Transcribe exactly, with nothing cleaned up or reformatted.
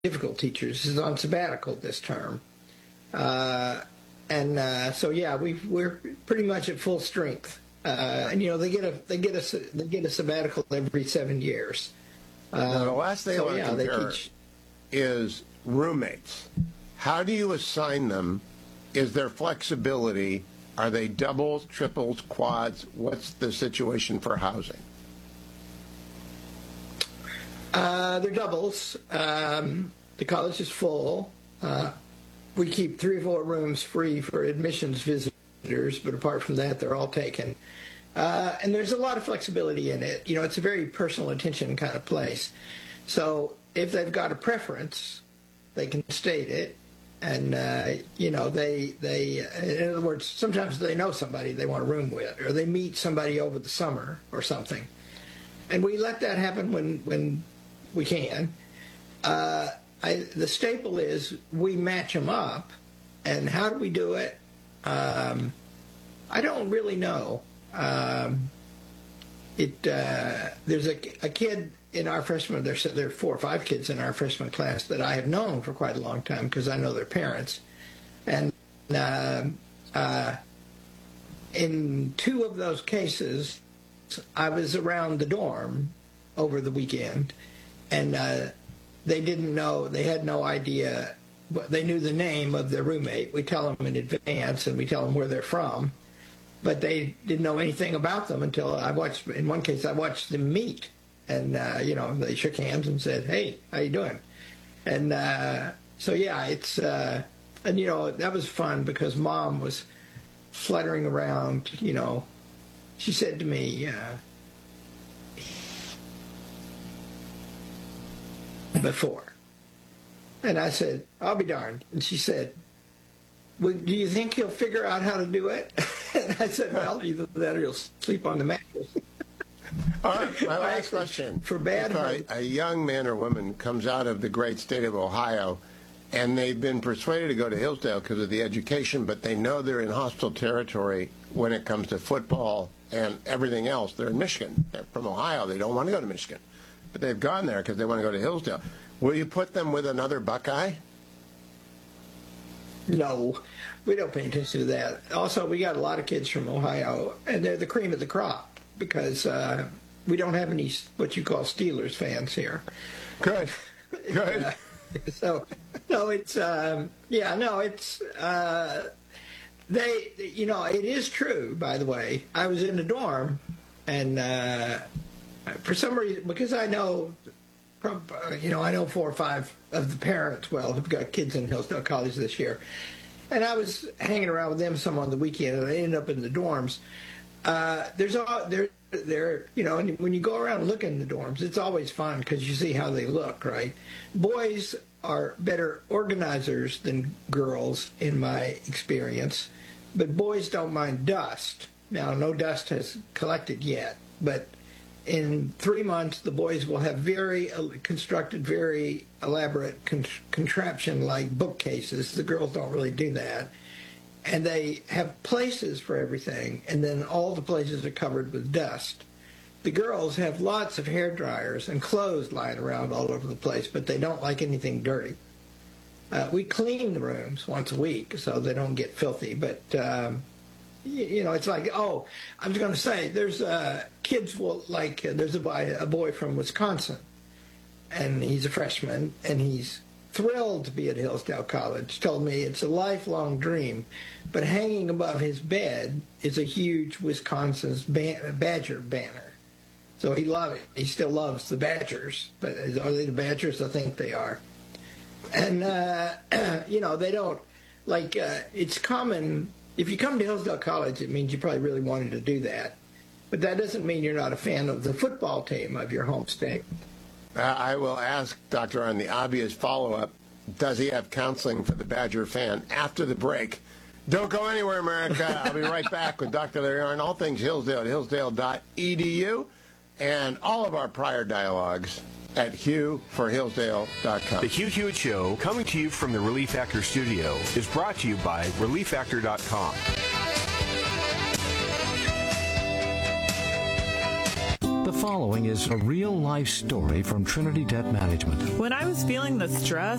difficult teachers is on sabbatical this term. Uh, and uh, so, yeah, we we're pretty much at full strength. Uh, and, you know, they get a they get a, they get a sabbatical every seven years. Uh, now, the last thing so, I want to yeah, compare teach... is roommates. How do you assign them? Is there flexibility? Are they doubles, triples, quads? What's the situation for housing? Uh, they're doubles. Um, the college is full. Uh, we keep three or four rooms free for admissions visitors, but apart from that, they're all taken. Uh, and there's a lot of flexibility in it. You know, it's a very personal attention kind of place. So if they've got a preference, they can state it. And, uh, you know, they, they, in other words, sometimes they know somebody they want a room with, or they meet somebody over the summer or something. And we let that happen when, when we can. Uh, I, the staple is we match them up. And how do we do it? Um, I don't really know. Um, it uh, there's a, a kid in our freshman, there's there are four or five kids in our freshman class that I have known for quite a long time because I know their parents. And uh, uh, in two of those cases, I was around the dorm over the weekend, and uh, they didn't know, they had no idea, they knew the name of their roommate. We tell them in advance, and we tell them where they're from, but they didn't know anything about them until I watched, in one case, I watched them meet. And, uh, you know, they shook hands and said, hey, how you doing? And uh, so, yeah, it's, uh, and, you know, that was fun because Mom was fluttering around, you know. She said to me, uh, before. And I said, I'll be darned. And she said, well, do you think he'll figure out how to do it? And I said, well, either that or he'll sleep on the mattress. All right, my last question. For bad if a, a young man or woman comes out of the great state of Ohio and they've been persuaded to go to Hillsdale because of the education, but they know they're in hostile territory when it comes to football and everything else. They're in Michigan. They're from Ohio. They don't want to go to Michigan. But they've gone there because they want to go to Hillsdale. Will you put them with another Buckeye? No, we don't pay attention to that. Also, we got a lot of kids from Ohio, and they're the cream of the crop. Because uh, we don't have any what you call Steelers fans here. Good, good. uh, so, no, it's um, yeah, no, it's uh, they. You know, it is true. By the way, I was in the dorm, and uh, for some reason, because I know, you know, I know four or five of the parents. Well, who've got kids in Hillsdale College this year, and I was hanging around with them some on the weekend, and I ended up in the dorms. Uh, there's all there, there, you know, and when you go around and look in the dorms, it's always fun because you see how they look, right? Boys are better organizers than girls, in my experience, but boys don't mind dust. Now, no dust has collected yet, but in three months, the boys will have very uh, constructed, very elaborate con- contraption-like bookcases. The girls don't really do that. And they have places for everything, and then all the places are covered with dust. The girls have lots of hair dryers and clothes lying around all over the place, but they don't like anything dirty. Uh, we clean the rooms once a week so they don't get filthy, but, um, you, you know, it's like, oh, I was going to say, there's uh, kids will, like, uh, there's a boy, a boy from Wisconsin, and he's a freshman, and he's thrilled to be at Hillsdale College, told me it's a lifelong dream, but hanging above his bed is a huge Wisconsin's ban- Badger banner. So he loves it. He still loves the Badgers, but are they the Badgers? I think they are. And, uh, you know, they don't, like, uh, it's common, if you come to Hillsdale College, it means you probably really wanted to do that. But that doesn't mean you're not a fan of the football team of your home state. I will ask Doctor on the obvious follow-up, does he have counseling for the Badger fan after the break? Don't go anywhere, America. I'll be right back with Doctor Larry Arnn, all things Hillsdale at hillsdale dot e d u, and all of our prior dialogues at hugh for hillsdale dot com. The Hugh Hewitt Show, coming to you from the Relief Factor studio, is brought to you by relief factor dot com. The following is a real-life story from Trinity Debt Management. When I was feeling the stress